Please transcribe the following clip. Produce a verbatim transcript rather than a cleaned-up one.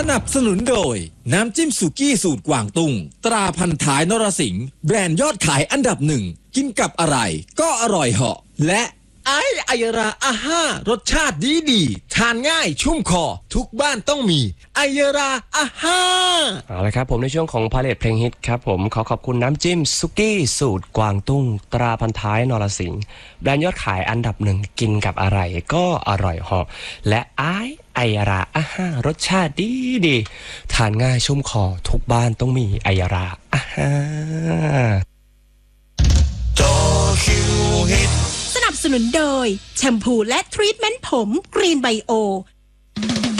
นับสนุนโดยน้ำจิ้มสุกี้สูตรกวางตุ้งตราพันท้ายนรสิงห์แบรนด์ยอดขายอันดับหนึ่งกินกับอะไรก็อร่อยเหาะและไอไอยราอาห้ารสชาติดีดีทานง่ายชุ่มคอทุกบ้านต้องมีไอยราอาห้าเอาละครับผมในช่วงของพาเลทเพลงฮิตครับผมขอขอบคุณน้ำจิ้มสุกี้สูตรกวางตุ้งตราพันท้ายนรสิงห์แบรนด์ยอดขายอันดับหนึ่งกินกับอะไรก็อร่อยเหาะและไอไอยราอาห้ารสชาติดีดีทานง่ายชุ่มคอทุกบ้านต้องมีไอยราอาห้าสนับสนุนโดยแชมพูและทรีทเมนต์ผมกรีนไบโอ